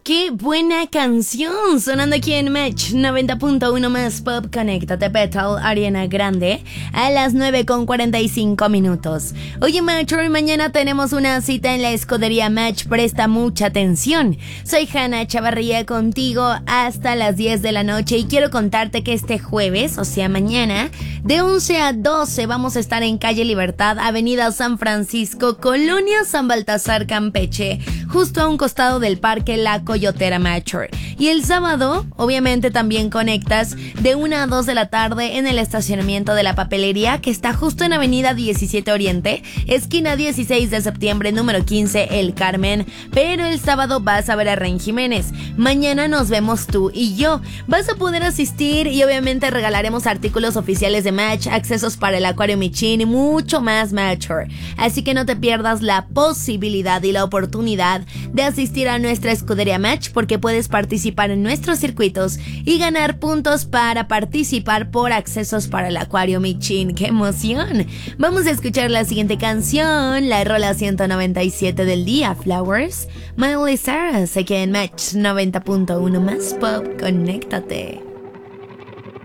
Qué buena canción, sonando aquí en Match 90.1 más Pop. Conéctate, Petal, Ariana Grande, a las 9:45. Oye, Match, hoy mañana tenemos una cita en la escudería Match, presta mucha atención. Soy Hanna Chavarría contigo hasta las 10 de la noche y quiero contarte que este jueves, o sea mañana, de 11 a 12 vamos a estar en Calle Libertad, Avenida San Francisco, Colonia San Baltasar, Campeche, justo a un costado del Parque La Coyotera Mature. Y el sábado, obviamente, también conectas de 1 a 2 de la tarde en el estacionamiento de la papelería, que está justo en Avenida 17 Oriente, esquina 16 de septiembre, número 15, El Carmen. Pero el sábado vas a ver a Ren Jiménez. Mañana nos vemos tú y yo. Vas a poder asistir y obviamente regalaremos artículos oficiales de Match, accesos para el Acuario Michin y mucho más Mature. Así que no te pierdas la posibilidad y la oportunidad de asistir a nuestra escudería Match, porque puedes participar en nuestros circuitos y ganar puntos para participar por accesos para el Acuario Michin. ¡Qué emoción! Vamos a escuchar la siguiente canción, la rola 197 del día, Flowers, Miley Cyrus, aquí en Match 90.1 más Pop. Conéctate.